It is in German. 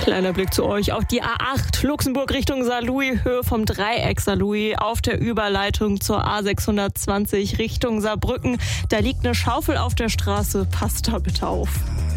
Kleiner Blick zu euch auf die A8 Luxemburg Richtung Saarlouis, Höhe vom Dreieck Saarlouis auf der Überleitung zur A620 Richtung Saarbrücken. Da liegt eine Schaufel auf der Straße, passt da bitte auf.